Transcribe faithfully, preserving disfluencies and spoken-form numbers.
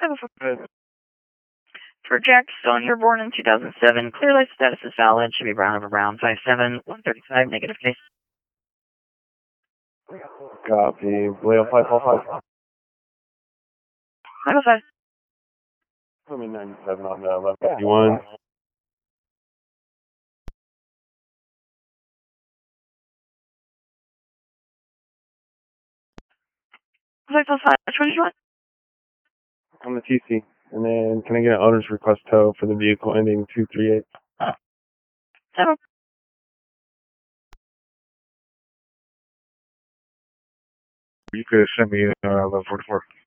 Good. For Jack Stone, you're born in two thousand seven. Clear life status is valid. Should be brown over brown. five seven, one thirty-five, negative case. Copy. Leo five four five. five oh five. I mean ninety-seven on the eleven fifty-one. five oh five. Which one did you want? On the T C. And then can I get an owner's request tow for the vehicle ending two three eight? seven. You could send me uh, eleven forty-four.